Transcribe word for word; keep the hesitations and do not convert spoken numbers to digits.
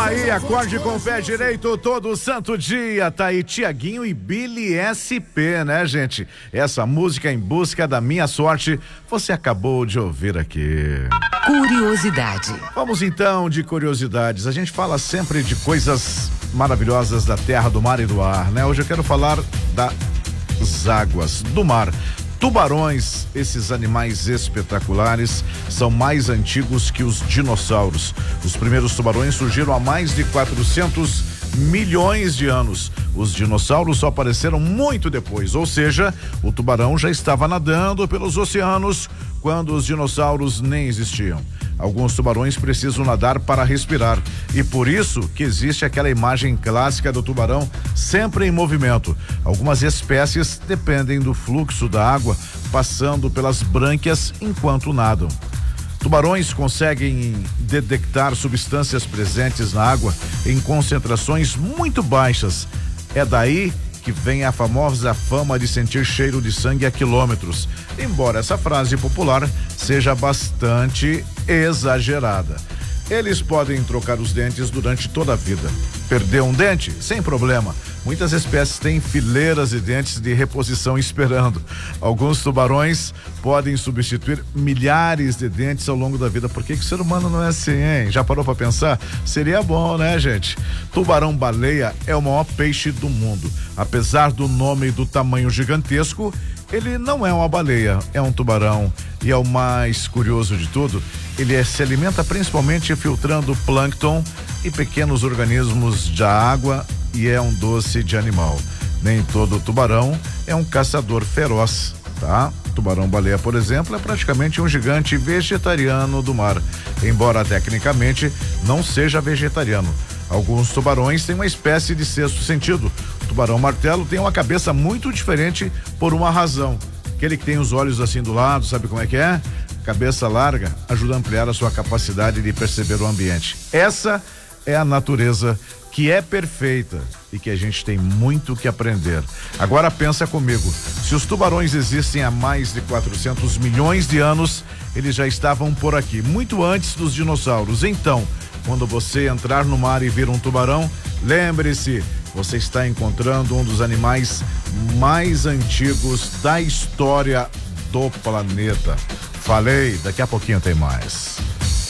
aí, acorde com o pé direito todo santo dia. Tá aí Tiaguinho e Billy S P, né, gente? Essa música Em Busca da Minha Sorte, você acabou de ouvir aqui. Curiosidade. Vamos então de curiosidades. A gente fala sempre de coisas maravilhosas da terra, do mar e do ar, né? Hoje eu quero falar das águas, do mar. Tubarões, esses animais espetaculares, são mais antigos que os dinossauros. Os primeiros tubarões surgiram há mais de quatrocentos milhões de anos. Os dinossauros só apareceram muito depois, ou seja, o tubarão já estava nadando pelos oceanos quando os dinossauros nem existiam. Alguns tubarões precisam nadar para respirar e por isso que existe aquela imagem clássica do tubarão sempre em movimento. Algumas espécies dependem do fluxo da água passando pelas brânquias enquanto nadam. Tubarões conseguem detectar substâncias presentes na água em concentrações muito baixas. É daí que vem a famosa fama de sentir cheiro de sangue a quilômetros, embora essa frase popular seja bastante exagerada. Eles podem trocar os dentes durante toda a vida. Perder um dente? Sem problema. Muitas espécies têm fileiras de dentes de reposição esperando. Alguns tubarões podem substituir milhares de dentes ao longo da vida. Por que que o ser humano não é assim, hein? Já parou pra pensar? Seria bom, né, gente? Tubarão-baleia é o maior peixe do mundo. Apesar do nome e do tamanho gigantesco, ele não é uma baleia, é um tubarão. E é o mais curioso de tudo, ele é, se alimenta principalmente filtrando plâncton e pequenos organismos da água e é um doce de animal. Nem todo tubarão é um caçador feroz, tá? Tubarão-baleia, por exemplo, é praticamente um gigante vegetariano do mar, embora tecnicamente não seja vegetariano. Alguns tubarões têm uma espécie de sexto sentido. O tubarão-martelo tem uma cabeça muito diferente por uma razão. Aquele que tem os olhos assim do lado, sabe como é que é? Cabeça larga ajuda a ampliar a sua capacidade de perceber o ambiente. Essa é a natureza que é perfeita e que a gente tem muito que aprender. Agora pensa comigo, se os tubarões existem há mais de quatrocentos milhões de anos, eles já estavam por aqui, muito antes dos dinossauros. Então, quando você entrar no mar e vir um tubarão, lembre-se, você está encontrando um dos animais mais antigos da história do planeta. Falei, daqui a pouquinho tem mais.